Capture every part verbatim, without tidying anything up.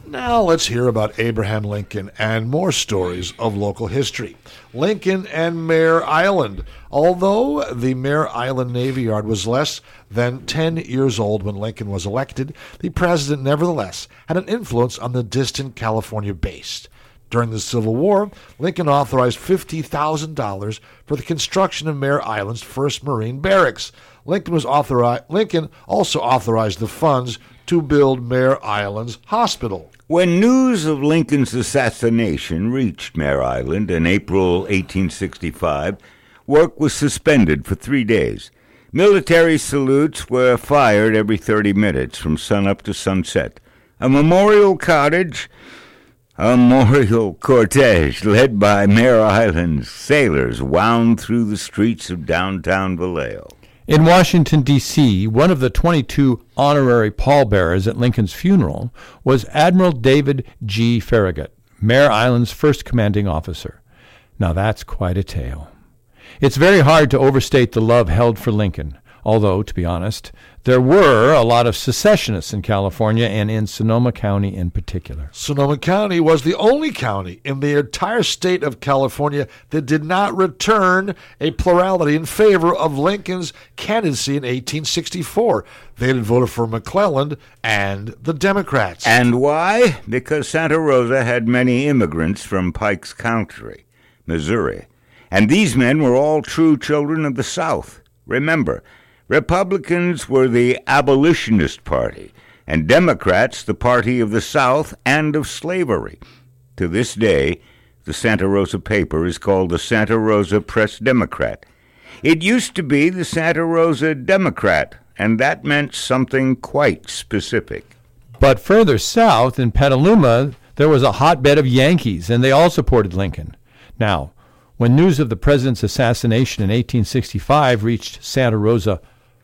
Now let's hear about Abraham Lincoln and more stories of local history. Lincoln and Mare Island. Although the Mare Island Navy Yard was less than ten years old when Lincoln was elected, the president nevertheless had an influence on the distant California base. During the Civil War, Lincoln authorized fifty thousand dollars for the construction of Mare Island's first Marine barracks. Lincoln was authori- Lincoln also authorized the funds to build Mare Island's hospital. When news of Lincoln's assassination reached Mare Island in April eighteen sixty-five, work was suspended for three days. Military salutes were fired every thirty minutes from sunup to sunset. A memorial cottage, a memorial cortege led by Mare Island's sailors wound through the streets of downtown Vallejo. In Washington, D C, one of the twenty-two honorary pallbearers at Lincoln's funeral was Admiral David G. Farragut, Mare Island's first commanding officer. Now that's quite a tale. It's very hard to overstate the love held for Lincoln, although, to be honest, there were a lot of secessionists in California and in Sonoma County in particular. Sonoma County was the only county in the entire state of California that did not return a plurality in favor of Lincoln's candidacy in eighteen sixty-four. They had voted for McClellan and the Democrats. And why? Because Santa Rosa had many immigrants from Pikes County, Missouri. And these men were all true children of the South. Remember, Republicans were the abolitionist party, and Democrats the party of the South and of slavery. To this day, the Santa Rosa paper is called the Santa Rosa Press-Democrat. It used to be the Santa Rosa Democrat, and that meant something quite specific. But further south, in Petaluma, there was a hotbed of Yankees, and they all supported Lincoln. Now, when news of the president's assassination in eighteen sixty-five reached Santa Rosa,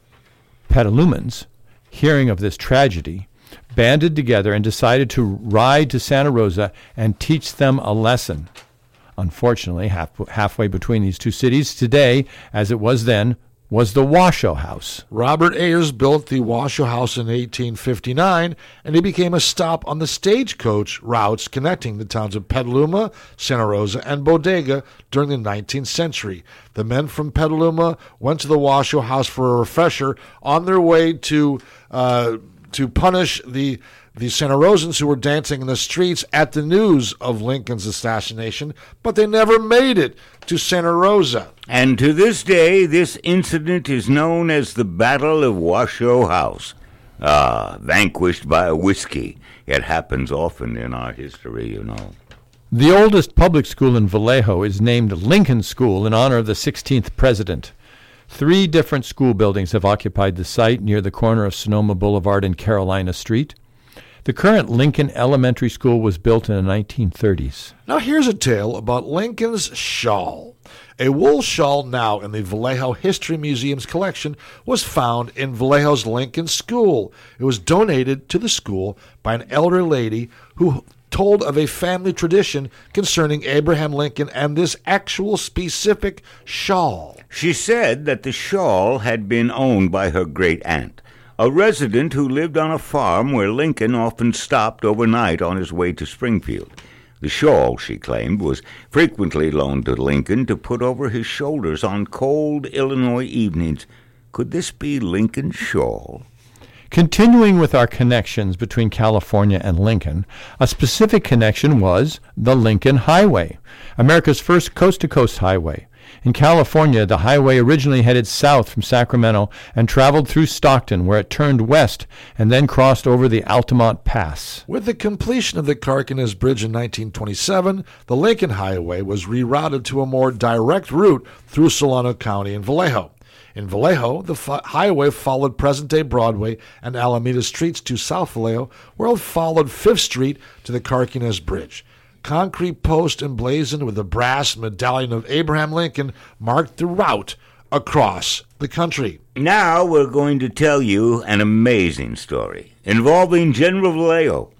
Petalumans, hearing of this tragedy, banded together and decided to ride to Santa Rosa and teach them a lesson. Unfortunately, half, halfway between these two cities today, as it was then, was the Washoe House. Robert Ayers built the Washoe House in eighteen fifty-nine, and it became a stop on the stagecoach routes connecting the towns of Petaluma, Santa Rosa, and Bodega during the nineteenth century. The men from Petaluma went to the Washoe House for a refresher on their way to uh, to punish the the Santa Rosans who were dancing in the streets at the news of Lincoln's assassination, but they never made it to Santa Rosa. And to this day, this incident is known as the Battle of Washoe House. Ah, vanquished by a whiskey. It happens often in our history, you know. The oldest public school in Vallejo is named Lincoln School in honor of the sixteenth president. Three different school buildings have occupied the site near the corner of Sonoma Boulevard and Carolina Street. The current Lincoln Elementary School was built in the nineteen thirties. Now here's a tale about Lincoln's shawl. A wool shawl now in the Vallejo History Museum's collection was found in Vallejo's Lincoln School. It was donated to the school by an elder lady who told of a family tradition concerning Abraham Lincoln and this actual specific shawl. She said that the shawl had been owned by her great-aunt, a resident who lived on a farm where Lincoln often stopped overnight on his way to Springfield. The shawl, she claimed, was frequently loaned to Lincoln to put over his shoulders on cold Illinois evenings. Could this be Lincoln's shawl? Continuing with our connections between California and Lincoln, a specific connection was the Lincoln Highway, America's first coast-to-coast highway. In California, the highway originally headed south from Sacramento and traveled through Stockton, where it turned west and then crossed over the Altamont Pass. With the completion of the Carquinez Bridge in nineteen twenty-seven, the Lincoln Highway was rerouted to a more direct route through Solano County and Vallejo. In Vallejo, the f- highway followed present-day Broadway and Alameda Streets to South Vallejo, where it followed Fifth Street to the Carquinez Bridge. Concrete post emblazoned with the brass medallion of Abraham Lincoln marked the route across the country. Now we're going to tell you an amazing story involving General Vallejo.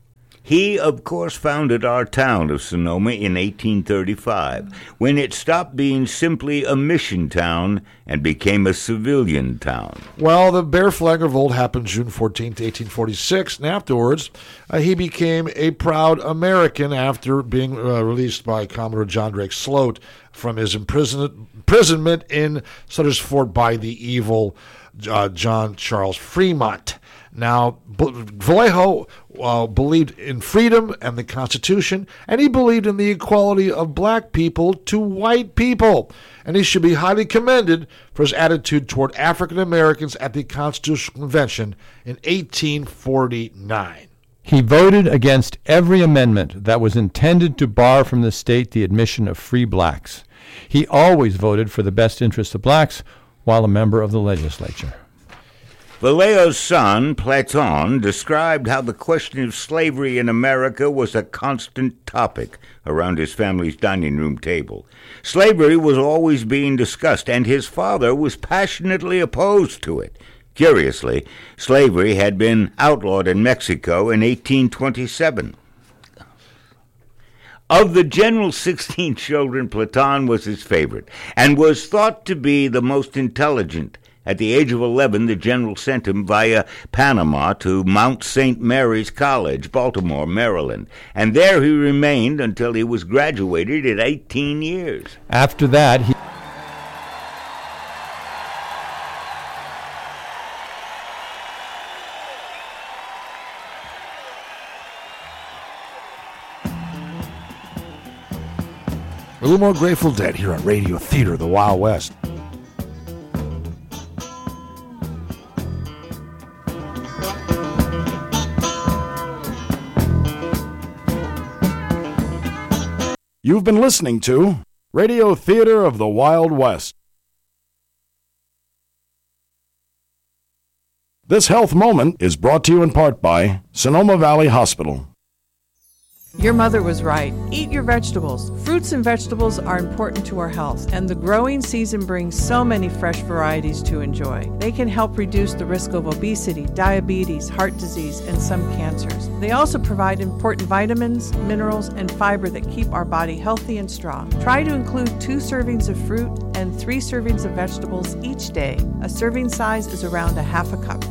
He, of course, founded our town of Sonoma in eighteen thirty-five, when it stopped being simply a mission town and became a civilian town. Well, the Bear Flag Revolt happened June fourteenth, eighteen forty-six, and afterwards uh, he became a proud American after being uh, released by Commodore John Drake Sloat from his imprison- imprisonment in Sutter's Fort by the evil uh, John Charles Fremont. Now, Vallejo uh, believed in freedom and the Constitution, and he believed in the equality of black people to white people. And he should be highly commended for his attitude toward African Americans at the Constitutional Convention in eighteen forty-nine. He voted against every amendment that was intended to bar from the state the admission of free blacks. He always voted for the best interests of blacks while a member of the legislature. Vallejo's son, Platon, described how the question of slavery in America was a constant topic around his family's dining room table. Slavery was always being discussed, and his father was passionately opposed to it. Curiously, slavery had been outlawed in Mexico in eighteen twenty-seven. Of the general's sixteen children, Platon was his favorite, and was thought to be the most intelligent. At the age of eleven, the general sent him via Panama to Mount Saint Mary's College, Baltimore, Maryland, and there he remained until he was graduated at eighteen years. After that, he... A little more Grateful Dead here on Radio Theater of the Wild West. You've been listening to Radio Theater of the Wild West. This health moment is brought to you in part by Sonoma Valley Hospital. Your mother was right. Eat your vegetables. Fruits and vegetables are important to our health, and the growing season brings so many fresh varieties to enjoy. They can help reduce the risk of obesity, diabetes, heart disease, and some cancers. They also provide important vitamins, minerals, and fiber that keep our body healthy and strong. Try to include two servings of fruit and three servings of vegetables each day. A serving size is around a half a cup.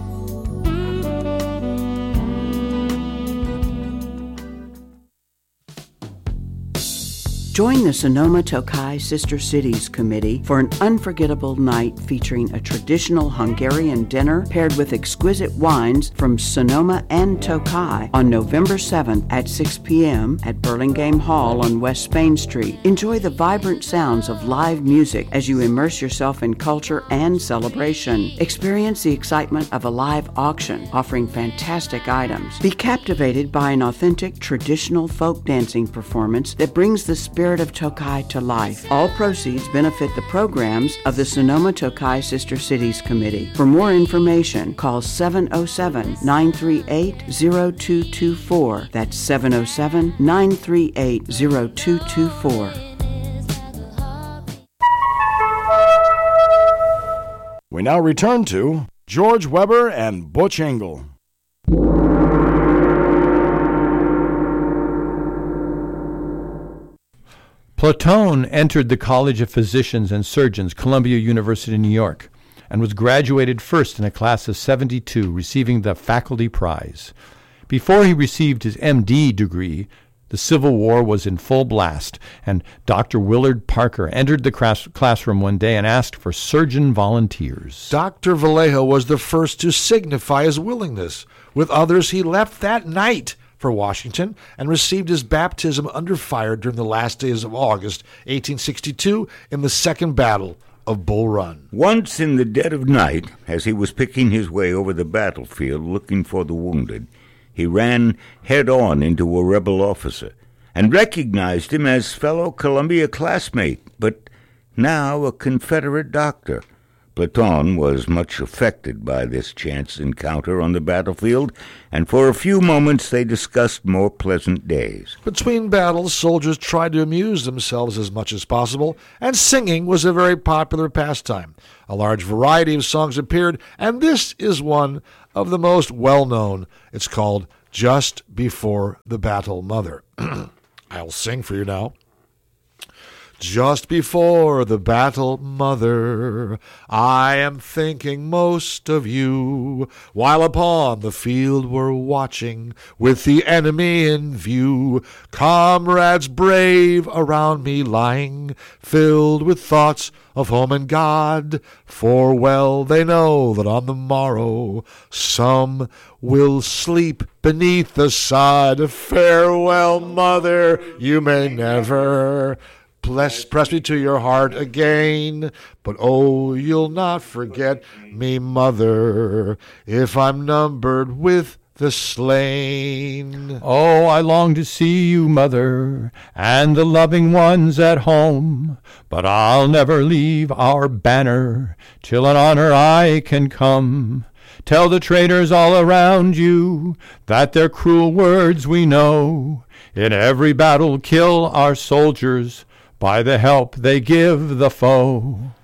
Join the Sonoma Tokai Sister Cities Committee for an unforgettable night featuring a traditional Hungarian dinner paired with exquisite wines from Sonoma and Tokai on November seventh at six p.m. at Burlingame Hall on West Spain Street. Enjoy the vibrant sounds of live music as you immerse yourself in culture and celebration. Experience the excitement of a live auction offering fantastic items. Be captivated by an authentic traditional folk dancing performance that brings the spirit of Tokai to life. All proceeds benefit the programs of the Sonoma Tokai Sister Cities Committee. For more information, call seven oh seven, nine three eight, oh two two four. That's seven oh seven, nine three eight, oh two two four. We now return to George Weber and Butch Engel. Platon entered the College of Physicians and Surgeons, Columbia University, New York, and was graduated first in a class of seventy-two, receiving the faculty prize. Before he received his M D degree, the Civil War was in full blast, and Doctor Willard Parker entered the class- classroom one day and asked for surgeon volunteers. Doctor Vallejo was the first to signify his willingness. With others, he left that night for Washington and received his baptism under fire during the last days of August eighteen sixty-two in the Second Battle of Bull Run. Once in the dead of night, as he was picking his way over the battlefield looking for the wounded, he ran head-on into a rebel officer and recognized him as fellow Columbia classmate, but now a Confederate doctor. Platon was much affected by this chance encounter on the battlefield, and for a few moments they discussed more pleasant days. Between battles, soldiers tried to amuse themselves as much as possible, and singing was a very popular pastime. A large variety of songs appeared, and this is one of the most well-known. It's called just before the battle, Mother. I'll sing for you now. Just before the battle, Mother, I am thinking most of you, while upon the field we're watching, with the enemy in view. Comrades brave around me lying, filled with thoughts of home and God, for well they know that on the morrow some will sleep beneath the sod. Farewell, Mother, you may never Bless, press me to your heart again, but oh, you'll not forget me, Mother, if I'm numbered with the slain. Oh, I long to see you, Mother, and the loving ones at home, but I'll never leave our banner till in honor I can come. Tell the traitors all around you that their cruel words we know. In every battle kill our soldiers by the help they give the foe.